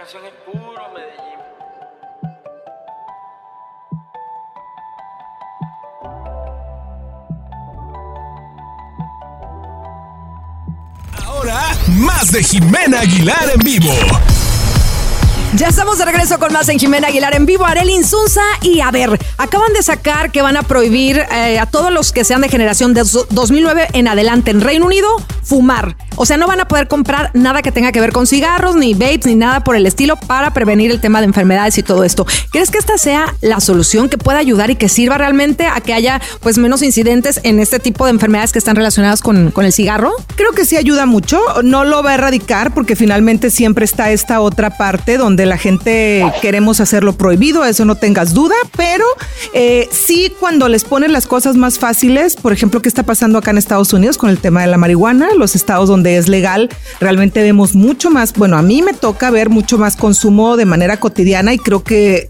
canción es puro Medellín. Ahora, más de Jimena Aguilar en vivo. Ya estamos de regreso con más en Jimena Aguilar en vivo. Arely Insunza. Y a ver, acaban de sacar que van a prohibir a todos los que sean de generación de 2009 en adelante en Reino Unido fumar. O sea, no van a poder comprar nada que tenga que ver con cigarros, ni vapes, ni nada por el estilo para prevenir el tema de enfermedades y todo esto. ¿Crees que esta sea la solución que pueda ayudar y que sirva realmente a que haya pues menos incidentes en este tipo de enfermedades que están relacionadas con el cigarro? Creo que sí ayuda mucho. No lo va a erradicar porque finalmente siempre está esta otra parte donde la gente queremos hacerlo prohibido, eso no tengas duda, pero sí cuando les ponen las cosas más fáciles, por ejemplo, ¿qué está pasando acá en Estados Unidos con el tema de la marihuana? Los estados donde es legal, realmente vemos mucho más, bueno, a mí me toca ver mucho más consumo de manera cotidiana y creo que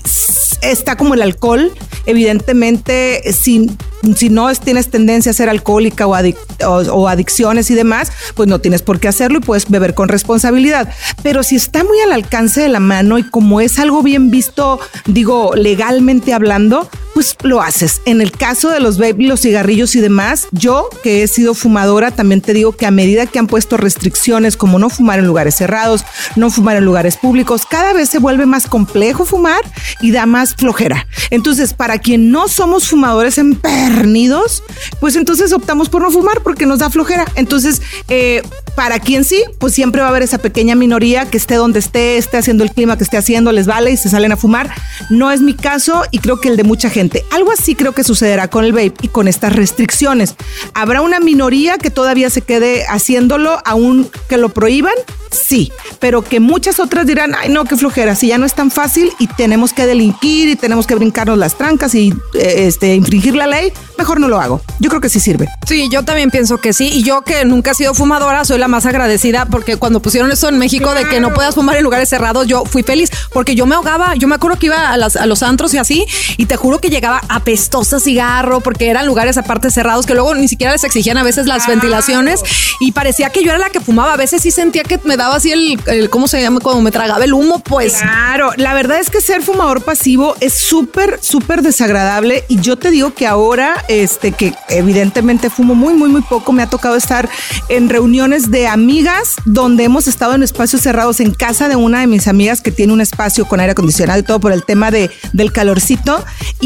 está como el alcohol, evidentemente, si no tienes tendencia a ser alcohólica o adicciones y demás, pues no tienes por qué hacerlo y puedes beber con responsabilidad. Pero si está muy al alcance de la mano y como es algo bien visto, digo, legalmente hablando, pues lo haces. En el caso de los vape, los cigarrillos y demás, yo que he sido fumadora, también te digo que a medida que han puesto restricciones como no fumar en lugares cerrados, no fumar en lugares públicos, cada vez se vuelve más complejo fumar y da más flojera. Entonces, para quien no somos fumadores empedernidos, pues entonces optamos por no fumar porque nos da flojera. Entonces, para quien sí, pues siempre va a haber esa pequeña minoría que esté donde esté haciendo el clima que esté haciendo, les vale y se salen a fumar. No es mi caso y creo que el de mucha gente. Algo así creo que sucederá con el vape y con estas restricciones. Habrá una minoría que todavía se quede haciéndolo, aún que lo prohíban, sí, pero que muchas otras dirán, ay no, qué flojera, si ya no es tan fácil y tenemos que delinquir y tenemos que brincarnos las trancas y infringir la ley, mejor no lo hago. Yo creo que sí sirve. Sí, yo también pienso que sí, y yo que nunca he sido fumadora, soy la más agradecida porque cuando pusieron eso en México, claro, de que no puedas fumar en lugares cerrados, yo fui feliz porque yo me ahogaba. Yo me acuerdo que iba a los antros y así, y te juro que llegaba apestosa cigarro porque eran lugares aparte cerrados que luego ni siquiera les exigían a veces las ventilaciones y parecía que yo era la que fumaba. A veces sí sentía que me daba así el ¿cómo se llama? Cuando me tragaba el humo, pues. Claro, la verdad es que ser fumador pasivo es súper, súper desagradable y yo te digo que ahora, que evidentemente fumo muy, muy, muy poco, me ha tocado estar en reuniones de amigas donde hemos estado en espacios cerrados en casa de una de mis amigas que tiene un espacio con aire acondicionado y todo por el tema del calorcito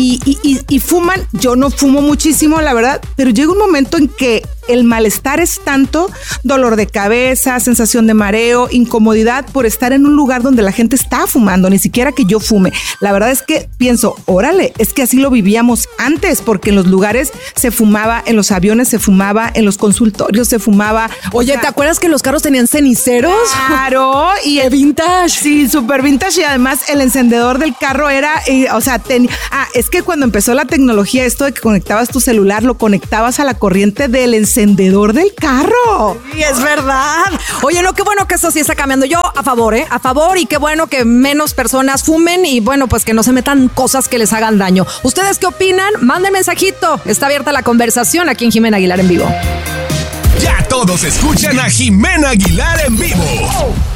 y fuman. Yo no fumo muchísimo, la verdad, pero llega un momento en que el malestar es tanto, dolor de cabeza, sensación de mareo, incomodidad por estar en un lugar donde la gente está fumando, ni siquiera que yo fume. La verdad es que pienso, órale, es que así lo vivíamos antes, porque en los lugares se fumaba, en los aviones se fumaba, en los consultorios se fumaba. Oye, ¿te acuerdas que los carros tenían ceniceros? Claro, y el vintage. Sí, súper vintage, y además el encendedor del carro era, es que cuando empezó la tecnología, esto de que conectabas tu celular, lo conectabas a la corriente del encendedor del carro. Sí, es verdad. Oye, no, qué bueno que esto sí está cambiando. Yo a favor, y qué bueno que menos personas fumen y bueno, pues que no se metan cosas que les hagan daño. ¿Ustedes qué opinan? Manden mensajito. Está abierta la conversación aquí en Jimena Aguilar en vivo. Ya todos escuchan a Jimena Aguilar en vivo.